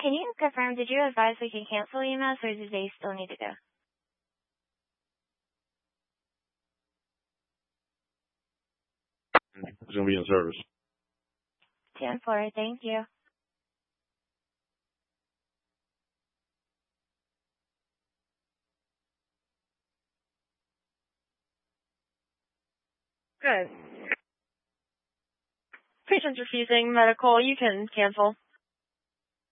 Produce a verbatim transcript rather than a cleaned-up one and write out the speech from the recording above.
Can you confirm, did you advise we can cancel E M S or do they still need to go? It's going to be in service. ten four, thank you. Good. Patient's refusing medical. You can cancel.